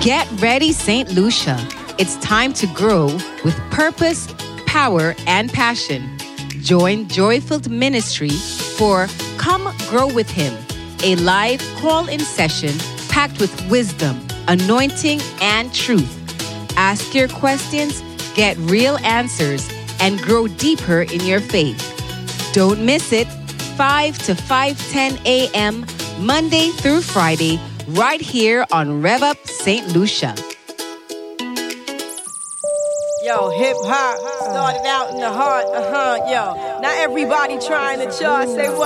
Get ready, St. Lucia. It's time to grow with purpose, power, and passion. Join Joy-Filled Ministry for Come Grow with Him, a live call-in session packed with wisdom, anointing, and truth. Ask your questions, get real answers, and grow deeper in your faith. Don't miss it. 5 to 5:10 a.m. Monday through Friday, right here on Rev Up St. Lucia. Yo, hip hop started out in the heart, yo. Not everybody trying to chart, say what?